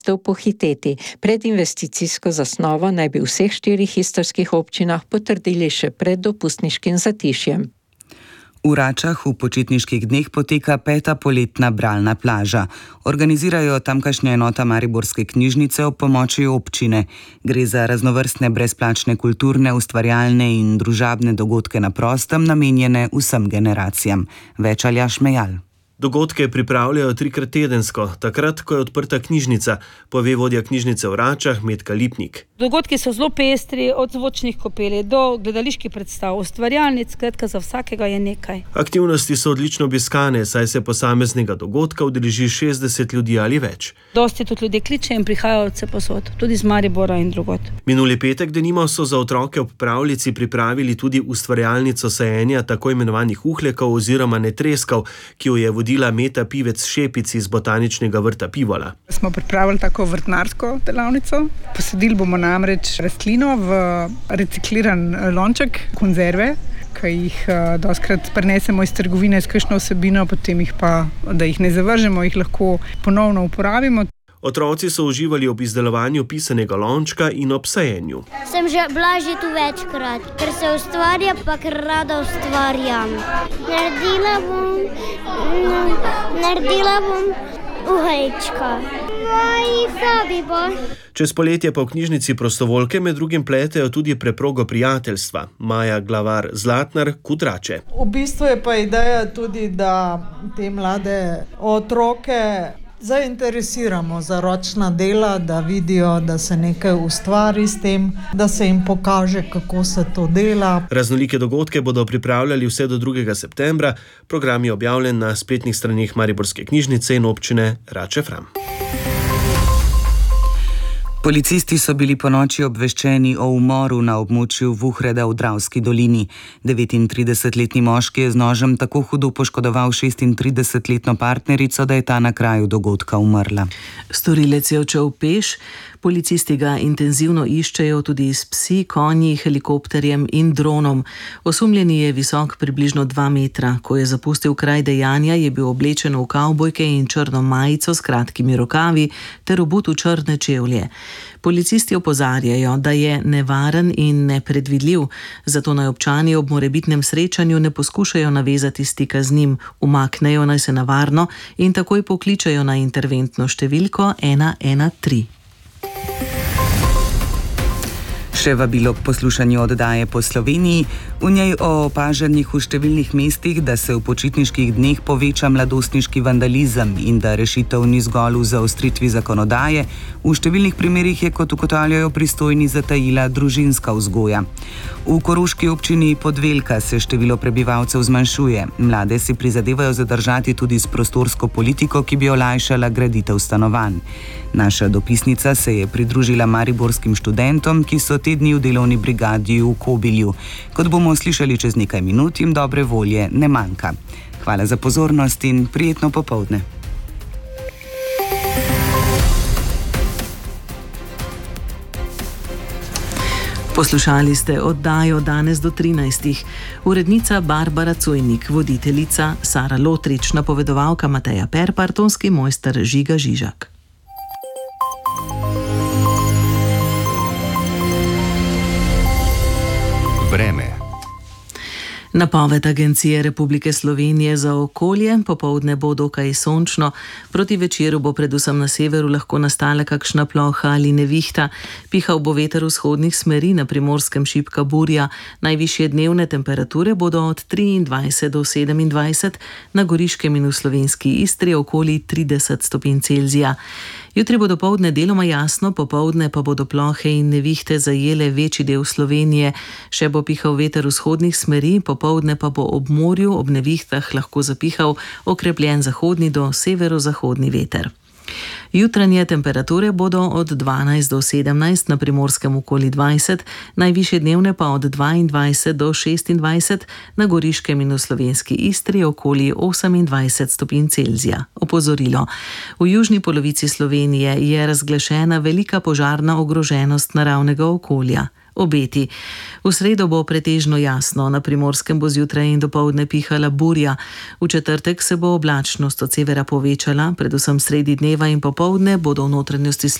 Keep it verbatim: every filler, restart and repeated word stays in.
pohiteti. Pred investicijsko zasnovo naj bi v vseh štirih istrskih občinah potrdili še pred dopustniškim zatišjem. V Račah v počitniških dneh poteka peta poletna bralna plaža. Organizirajo tamkajšnja enota Mariborske knjižnice ob pomoči občine. Gre za raznovrstne brezplačne kulturne, ustvarjalne in družabne dogodke na prostem, namenjene vsem generacijam. Več Aljaž Mejal. Dogodke pripravljajo trikrat tedensko, takrat, ko je odprta knjižnica, pove vodja knjižnice v Račah Metka Lipnik. Dogodki so zelo pestri, od zvočnih kopeli do gledaliških predstav, ustvarjalnic, skratka za vsakega je nekaj. Aktivnosti so odlično obiskane, saj se posameznega dogodka udeleži šestdeset ljudi ali več. Dosti tudi ljudje kliče in prihajajo vse posod, tudi z Maribora in drugod. Minuli petek denimo so za otroke ob pravljici pripravili tudi ustvarjalnico sajenja tako imenovanih uhlekov oziroma netreskov, ki jo je vodila Meta Pivec Šepic iz Botaničnega vrta Pivola. Smo pripravili tako vrtnarsko delavnico. Posadili bomo namreč rastlino v recikliran lonček, konzerve, ki jih dostikrat prinesemo iz trgovine s kakšno vsebino, potem jih pa, da jih ne zavržemo, jih lahko ponovno uporabimo. Otroci so uživali ob izdelovanju pisanega lončka in ob sajenju. Sem že bila že tu večkrat, ker se ustvarja, pa ker rada ustvarjam. Naredila bom, naredila bom uhejčka. Moji sobi bo. Čez poletje pa v knjižnici prostovoljke med drugim pletejo tudi preprogo prijateljstva. Maja Glavar Zlatnar, Kutrače. V bistvu je pa ideja tudi, da te mlade otroke zainteresiramo za ročna dela, da vidijo, da se nekaj ustvari s tem, da se jim pokaže, kako se to dela. Raznolike dogodke bodo pripravljali vse do drugega septembra. Program je objavljen na spletnih straneh Mariborske knjižnice in občine Rače Fram. Policisti so bili ponoči obveščeni o umoru na območju Vuhreda v Dravski dolini. devetintridesetletni moški je z nožem tako hudo poškodoval šestintridesetletno partnerico, da je ta na kraju dogodka umrla. Storilec je odšel peš, policisti ga intenzivno iščejo tudi s psi, konji, helikopterjem in dronom. Osumljeni je visok približno dva metra. Ko je zapustil kraj dejanja, je bil oblečen v kavbojke in črno majico s kratkimi rokavi ter obut v črne čevlje. Policisti opozarjajo, da je nevaren in nepredvidljiv, zato naj občani ob morebitnem srečanju ne poskušajo navezati stika z njim, umaknejo naj se na varno in takoj pokličejo na interventno številko ena ena tri. Še vabilo k poslušanju oddaje Po Sloveniji, v njej o opažanjih v številnih mestih, da se v počitniških dneh poveča mladostniški vandalizem in da rešitev ni zgolj v zaostritvi zakonodaje, v številnih primerih je, kot ugotavljajo pristojni, zatajila družinska vzgoja. V koroški občini Podvelka se število prebivalcev zmanjšuje. Mlade si prizadevajo zadržati tudi s prostorsko politiko, ki bi olajšala graditev stanovanj. Naša dopisnica se je pridružila mariborskim študentom, ki so te dni v delovni brigadi v Kobilju. Kot bomo slišali čez nekaj minut, jim dobre volje ne manjka. Hvala za pozornost in prijetno popoldne. Poslušali ste oddajo Danes do trinajstih. Urednica Barbara Cojnik, voditeljica Sara Lotrič, napovedovalka Mateja Perpar, tonski mojster Žiga Žižak. Vreme. Napoved Agencije Republike Slovenije za okolje: popoldne bo dokaj sončno, proti večeru bo predvsem na severu lahko nastala kakšna ploha ali nevihta, pihal bo veter vzhodnih smeri, na Primorskem šibka burja, najvišje dnevne temperature bodo od triindvajset do sedemindvajset, na Goriškem in v slovenski Istri okoli trideset stopinj Celzija. Jutri bo dopoldne deloma jasno, popoldne pa bodo plohe in nevihte zajele večji del Slovenije, še bo pihal veter vzhodnih smeri, popoldne pa bo ob morju ob nevihtah lahko zapihal okrepljen zahodni do severozahodni veter. Jutranje temperature bodo od dvanajst do sedemnajst, na Primorskem okoli dvajset, najvišje dnevne pa od dvaindvajset do šestindvajset, na Goriškem in v slovenski Istri okoli osemindvajset stopinj Celzija. Opozorilo: v južni polovici Slovenije je razglašena velika požarna ogroženost naravnega okolja. obeti. V sredo bo pretežno jasno, na Primorskem bo zjutraj in dopoldne pihala burja. V četrtek se bo oblačnost od severa povečala, predvsem sredi dneva in popoldne bodo v notranjosti